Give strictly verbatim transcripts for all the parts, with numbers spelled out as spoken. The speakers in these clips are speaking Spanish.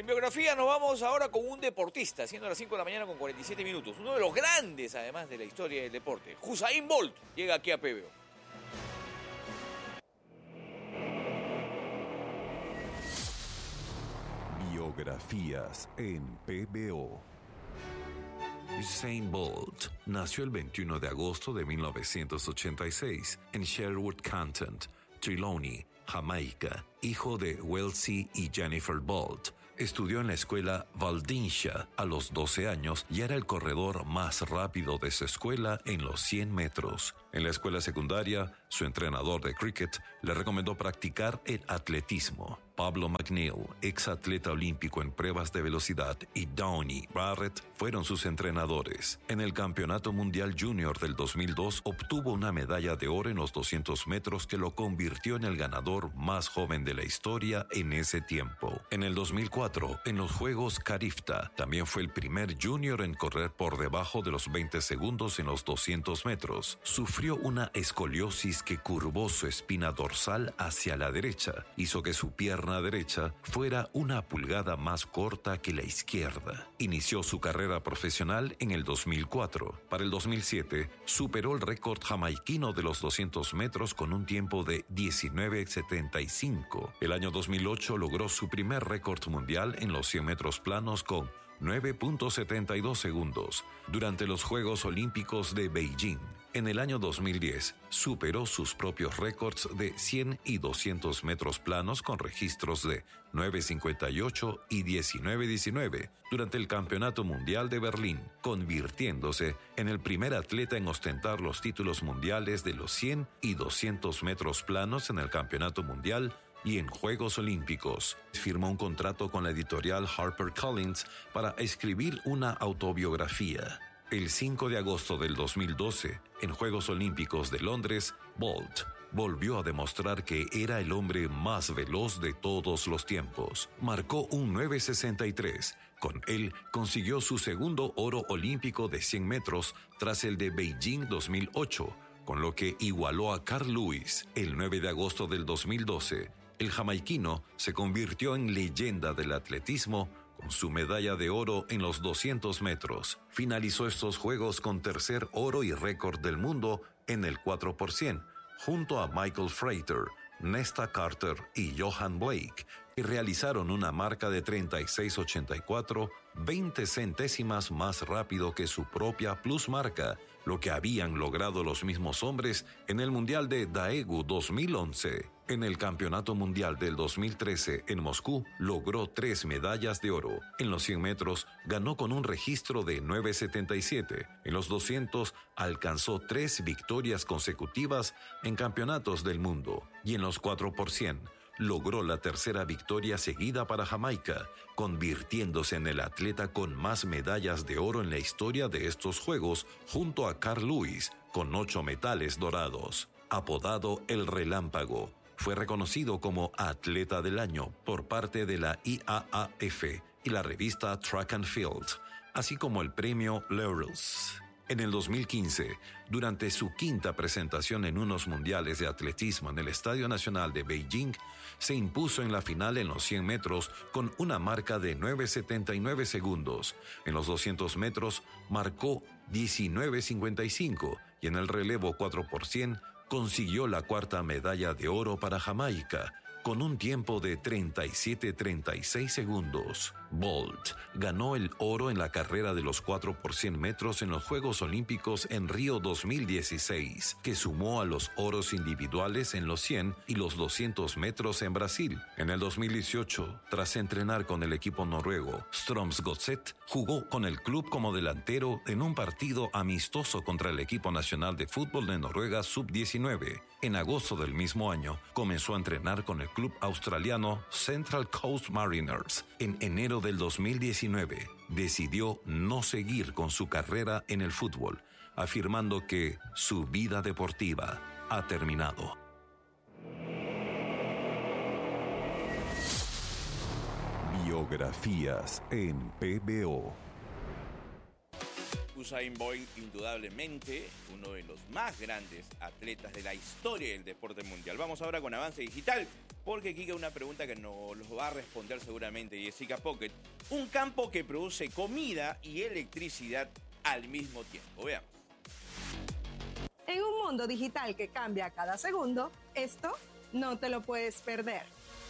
En biografía nos vamos ahora con un deportista, siendo las cinco de la mañana con cuarenta y siete minutos. Uno de los grandes, además, de la historia del deporte. Usain Bolt llega aquí a P B O. Biografías en P B O. Usain Bolt nació el veintiuno de agosto de mil novecientos ochenta y seis en Sherwood Canton, Trelawney, Jamaica, hijo de Wellesley y Jennifer Bolt. Estudió en la escuela Waldinsha a los doce años y era el corredor más rápido de su escuela en los cien metros. En la escuela secundaria, su entrenador de cricket le recomendó practicar el atletismo. Pablo McNeil, ex atleta olímpico en pruebas de velocidad, y Downey Barrett fueron sus entrenadores. En el Campeonato Mundial Junior del dos mil dos obtuvo una medalla de oro en los doscientos metros que lo convirtió en el ganador más joven de la historia en ese tiempo. En el dos mil cuatro, en los Juegos Carifta, también fue el primer junior en correr por debajo de los veinte segundos en los doscientos metros. Sufrió una escoliosis que curvó su espina dorsal hacia la derecha, hizo que su pierna derecha fuera una pulgada más corta que la izquierda. Inició su carrera profesional en el dos mil cuatro. Para el dos mil siete, superó el récord jamaiquino de los doscientos metros con un tiempo de diecinueve setenta y cinco. El año dos mil ocho logró su primer récord mundial en los cien metros planos con nueve punto setenta y dos segundos durante los Juegos Olímpicos de Beijing. En el año dos mil diez, superó sus propios récords de cien y doscientos metros planos con registros de nueve cincuenta y ocho y diecinueve diecinueve durante el Campeonato Mundial de Berlín, convirtiéndose en el primer atleta en ostentar los títulos mundiales de los cien y doscientos metros planos en el Campeonato Mundial y en Juegos Olímpicos. Firmó un contrato con la editorial HarperCollins para escribir una autobiografía. El cinco de agosto del dos mil doce, en Juegos Olímpicos de Londres, Bolt volvió a demostrar que era el hombre más veloz de todos los tiempos. Marcó un nueve sesenta y tres. Con él consiguió su segundo oro olímpico de cien metros tras el de Beijing dos mil ocho, con lo que igualó a Carl Lewis. El nueve de agosto del dos mil doce, el jamaiquino se convirtió en leyenda del atletismo con su medalla de oro en los doscientos metros. Finalizó estos Juegos con tercer oro y récord del mundo en el cuatro por ciento, junto a Michael Frater, Nesta Carter y Johan Blake, que realizaron una marca de treinta y seis ochenta y cuatro, veinte centésimas más rápido que su propia plusmarca, lo que habían logrado los mismos hombres en el Mundial de Daegu dos mil once. En el Campeonato Mundial del dos mil trece en Moscú logró tres medallas de oro. En los cien metros ganó con un registro de nueve setenta y siete. En los doscientos alcanzó tres victorias consecutivas en campeonatos del mundo. Y en los cuatro por ciento logró la tercera victoria seguida para Jamaica, convirtiéndose en el atleta con más medallas de oro en la historia de estos Juegos, junto a Carl Lewis, con ocho metales dorados. Apodado El Relámpago, fue reconocido como Atleta del Año por parte de la I A A F y la revista Track and Field, así como el premio Laurels. En el dos mil quince, durante su quinta presentación en unos mundiales de atletismo en el Estadio Nacional de Beijing, se impuso en la final en los cien metros con una marca de nueve setenta y nueve segundos. En los doscientos metros marcó diecinueve cincuenta y cinco y en el relevo cuatro por ciento consiguió la cuarta medalla de oro para Jamaica, con un tiempo de treinta y siete treinta y seis segundos. Bolt ganó el oro en la carrera de los cuatro por cien metros en los Juegos Olímpicos en Río dos mil dieciséis, que sumó a los oros individuales en los cien y los doscientos metros en Brasil. En el dos mil dieciocho, tras entrenar con el equipo noruego Strømsgodset, jugó con el club como delantero en un partido amistoso contra el equipo nacional de fútbol de Noruega sub diecinueve. En agosto del mismo año, comenzó a entrenar con el club australiano Central Coast Mariners. En enero del dos mil diecinueve, decidió no seguir con su carrera en el fútbol, afirmando que su vida deportiva ha terminado. Biografías en P B O. Usain Bolt, indudablemente uno de los más grandes atletas de la historia del deporte mundial. Vamos ahora con Avance Digital, porque Kika, una pregunta que nos lo va a responder seguramente Jessica Pocket. Un campo que produce comida y electricidad al mismo tiempo. Veamos. En un mundo digital que cambia cada segundo, esto no te lo puedes perder.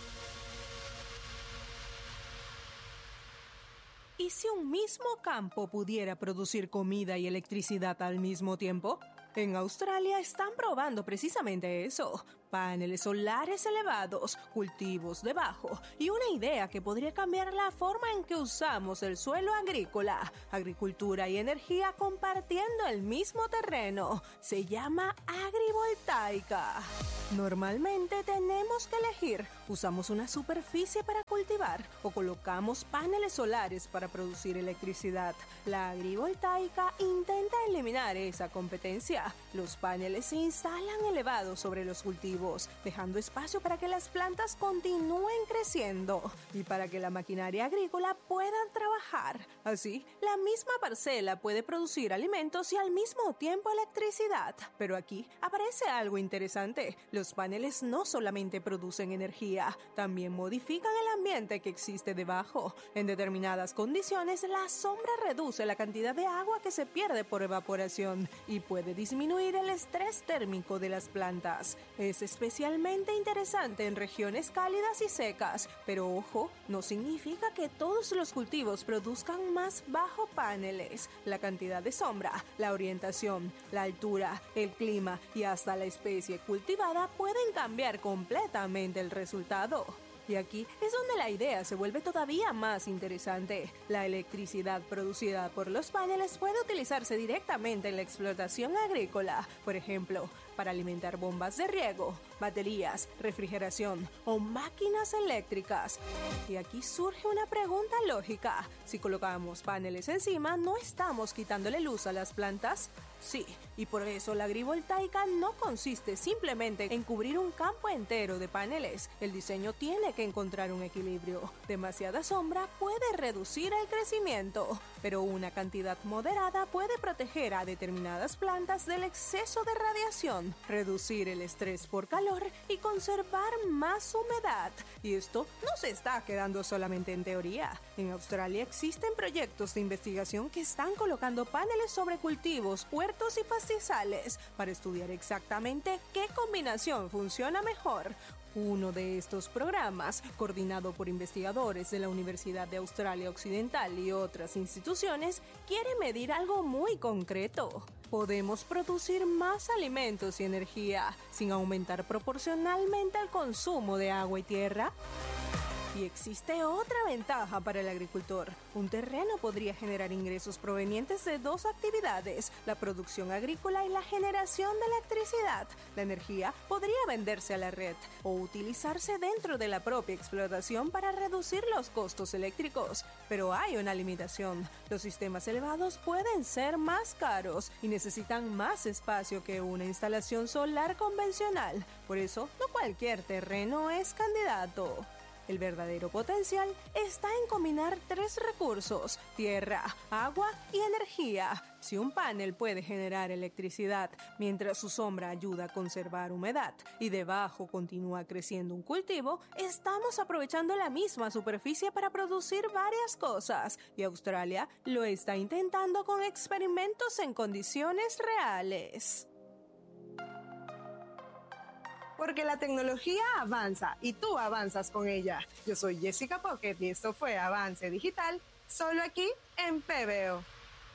¿Y si un mismo campo pudiera producir comida y electricidad al mismo tiempo? En Australia están probando precisamente eso. Paneles solares elevados, cultivos debajo y una idea que podría cambiar la forma en que usamos el suelo agrícola. Agricultura y energía compartiendo el mismo terreno. Se llama agrivoltaica. Normalmente tenemos que elegir. Usamos una superficie para cultivar o colocamos paneles solares para producir electricidad. La agrivoltaica intenta eliminar esa competencia. Los paneles se instalan elevados sobre los cultivos, dejando espacio para que las plantas continúen creciendo y para que la maquinaria agrícola pueda trabajar. Así, la misma parcela puede producir alimentos y al mismo tiempo electricidad. Pero aquí aparece algo interesante. Los paneles no solamente producen energía, también modifican el ambiente que existe debajo. En determinadas condiciones, la sombra reduce la cantidad de agua que se pierde por evaporación y puede disminuir el estrés térmico de las plantas. Es especialmente interesante en regiones cálidas y secas, pero ojo, no significa que todos los cultivos produzcan más bajo paneles. La cantidad de sombra, la orientación, la altura, el clima y hasta la especie cultivada pueden cambiar completamente el resultado. Y aquí es donde la idea se vuelve todavía más interesante. La electricidad producida por los paneles puede utilizarse directamente en la explotación agrícola. Por ejemplo, para alimentar bombas de riego, baterías, refrigeración o máquinas eléctricas. Y aquí surge una pregunta lógica. Si colocamos paneles encima, ¿no estamos quitándole luz a las plantas? Sí, y por eso la agrivoltaica no consiste simplemente en cubrir un campo entero de paneles. El diseño tiene que encontrar un equilibrio. Demasiada sombra puede reducir el crecimiento, pero una cantidad moderada puede proteger a determinadas plantas del exceso de radiación, reducir el estrés por calor y conservar más humedad. Y esto no se está quedando solamente en teoría. En Australia existen proyectos de investigación que están colocando paneles sobre cultivos, huertos y pastizales para estudiar exactamente qué combinación funciona mejor. Uno de estos programas, coordinado por investigadores de la Universidad de Australia Occidental y otras instituciones, quiere medir algo muy concreto. Podemos producir más alimentos y energía sin aumentar proporcionalmente el consumo de agua y tierra. Y existe otra ventaja para el agricultor. Un terreno podría generar ingresos provenientes de dos actividades, la producción agrícola y la generación de electricidad. La energía podría venderse a la red o utilizarse dentro de la propia explotación para reducir los costos eléctricos. Pero hay una limitación. Los sistemas elevados pueden ser más caros y necesitan más espacio que una instalación solar convencional. Por eso, no cualquier terreno es candidato. El verdadero potencial está en combinar tres recursos: tierra, agua y energía. Si un panel puede generar electricidad mientras su sombra ayuda a conservar humedad y debajo continúa creciendo un cultivo, estamos aprovechando la misma superficie para producir varias cosas. Y Australia lo está intentando con experimentos en condiciones reales. Porque la tecnología avanza y tú avanzas con ella. Yo soy Jessica Pocket y esto fue Avance Digital, solo aquí en P B O.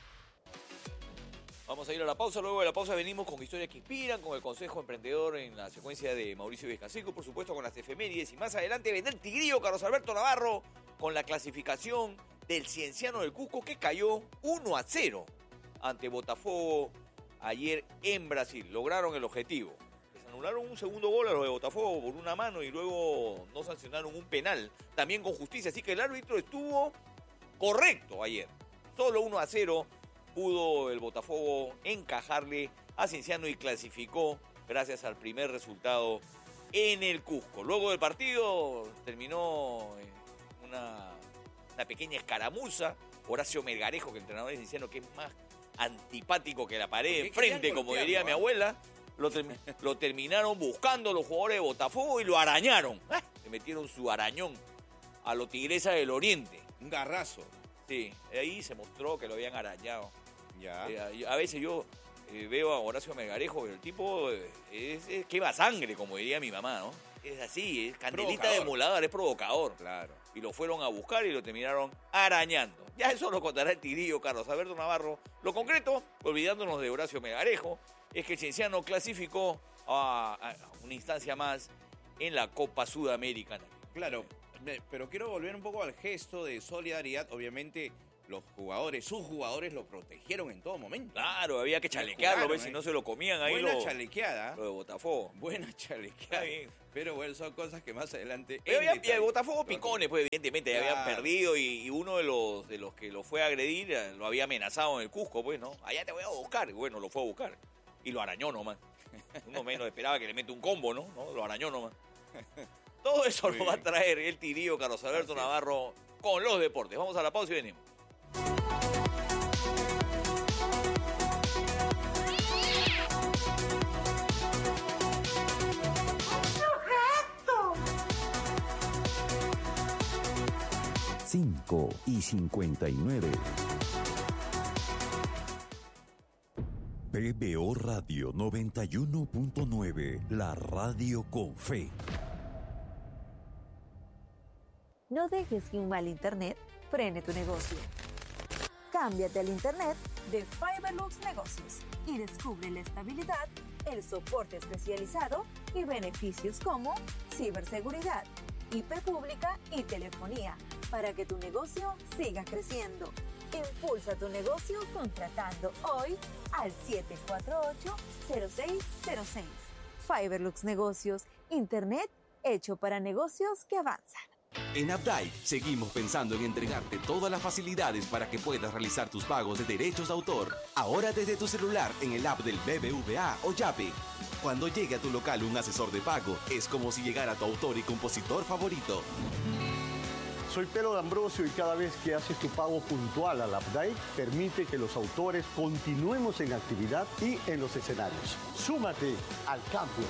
Vamos a ir a la pausa. Luego de la pausa venimos con historias que inspiran, con el Consejo Emprendedor en la secuencia de Mauricio Vizcaseco, por supuesto con las efemérides. Y más adelante vendrá el tigrillo Carlos Alberto Navarro con la clasificación del Cienciano del Cusco, que cayó uno a cero ante Botafogo ayer en Brasil. Lograron el objetivo. Anularon un segundo gol a los de Botafogo por una mano y luego no sancionaron un penal, también con justicia. Así que el árbitro estuvo correcto ayer. Solo uno a cero pudo el Botafogo encajarle a Cienciano y clasificó gracias al primer resultado en el Cusco. Luego del partido terminó una, una pequeña escaramuza. Horacio Melgarejo, que el entrenador de Cienciano, que es más antipático que la pared ¿Por qué enfrente, querían como golpearlo, diría ah? mi abuela. Lo, termi- lo terminaron buscando los jugadores de Botafogo y lo arañaron. ¡Ah! Le metieron su arañón a los Tigresas del Oriente. Un garrazo. Sí, ahí se mostró que lo habían arañado. Ya. Eh, a veces yo eh, veo a Horacio Melgarejo, el tipo eh, es, es quema sangre, como diría mi mamá, ¿no? Es así, es candelita Provocador. de emulador, es provocador. Claro. Y lo fueron a buscar y lo terminaron arañando. Ya eso lo contará el tigrillo Carlos Alberto Navarro. Lo concreto, olvidándonos de Horacio Melgarejo, es que el Cienciano clasificó a, a una instancia más en la Copa Sudamericana. Claro, me- pero quiero volver un poco al gesto de solidaridad. Obviamente, los jugadores, sus jugadores lo protegieron en todo momento. Claro, había que chalequearlo, jugaron, ¿ves? Si ¿eh? no se lo comían ahí Buena lo, chalequeada. lo de Botafogo. Buena Está chalequeada. bien. Pero bueno, son cosas que más adelante... Pero en había- y el detalle- Botafogo picones, pues evidentemente ya Claro. habían perdido y, y uno de los de los que lo fue a agredir eh, lo había amenazado en el Cusco, pues, ¿no? Allá te voy a buscar. Y bueno, lo fue a buscar. Y lo arañó nomás. Uno menos esperaba que le mete un combo, ¿no? ¿No? Lo arañó nomás. Todo eso Muy lo va a bien. traer el tirío Carlos Alberto Así es. Navarro con los deportes. Vamos a la pausa y venimos. cinco y cincuenta y nueve. P B O Radio noventa y uno punto nueve, la radio con fe. No dejes que un mal internet frene tu negocio. Cámbiate al internet de Fiberlux Negocios y descubre la estabilidad, el soporte especializado y beneficios como ciberseguridad, I P pública y telefonía para que tu negocio siga creciendo. Impulsa tu negocio contratando hoy al siete cuatro ocho, cero seis cero seis. Fiberlux Negocios, internet hecho para negocios que avanzan. En Updike seguimos pensando en entregarte todas las facilidades para que puedas realizar tus pagos de derechos de autor. Ahora desde tu celular en el app del B B V A o Yape. Cuando llegue a tu local un asesor de pago, es como si llegara tu autor y compositor favorito. Soy Pedro D'Ambrosio y cada vez que haces tu pago puntual al Updike, permite que los autores continuemos en actividad y en los escenarios. Súmate al cambio.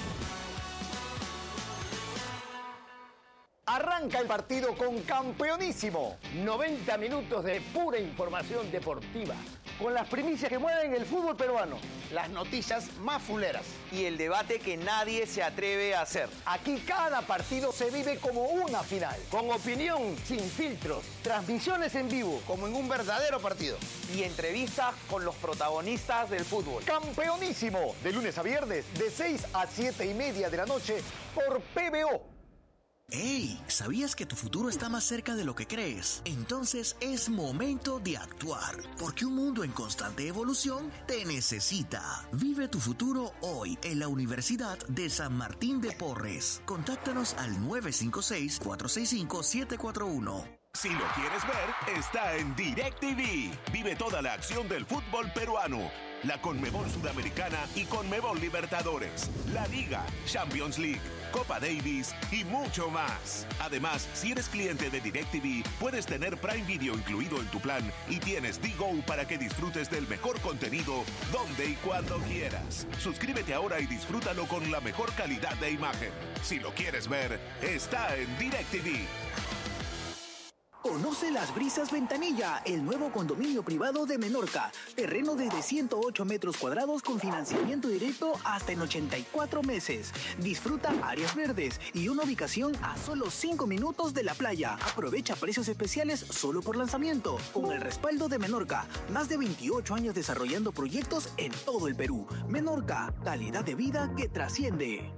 Arranca el partido con Campeonísimo. noventa minutos de pura información deportiva. Con las primicias que mueven el fútbol peruano. Las noticias más fuleras. Y el debate que nadie se atreve a hacer. Aquí cada partido se vive como una final. Con opinión, sin filtros. Transmisiones en vivo, como en un verdadero partido. Y entrevistas con los protagonistas del fútbol. Campeonísimo. De lunes a viernes, de seis a siete y media de la noche, por P B O. ¡Hey! ¿Sabías que tu futuro está más cerca de lo que crees? Entonces es momento de actuar, porque un mundo en constante evolución te necesita. Vive tu futuro hoy en la Universidad de San Martín de Porres. Contáctanos al nueve cinco seis, cuatro seis cinco, siete cuatro uno. Si lo quieres ver, está en DirecTV. Vive toda la acción del fútbol peruano. La Conmebol Sudamericana y Conmebol Libertadores, la Liga, Champions League, Copa Davis y mucho más. Además, si eres cliente de DirecTV, puedes tener Prime Video incluido en tu plan y tienes D-Go para que disfrutes del mejor contenido donde y cuando quieras. Suscríbete ahora y disfrútalo con la mejor calidad de imagen. Si lo quieres ver, está en DirecTV. Conoce Las Brisas Ventanilla, el nuevo condominio privado de Menorca. Terreno desde ciento ocho metros cuadrados con financiamiento directo hasta en ochenta y cuatro meses. Disfruta áreas verdes y una ubicación a solo cinco minutos de la playa. Aprovecha precios especiales solo por lanzamiento. Con el respaldo de Menorca, más de veintiocho años desarrollando proyectos en todo el Perú. Menorca, calidad de vida que trasciende.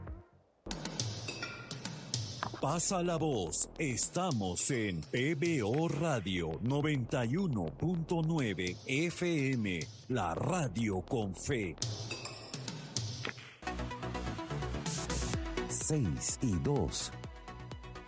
Pasa la voz. Estamos en P B O Radio noventa y uno punto nueve F M, la radio con fe. Seis y dos.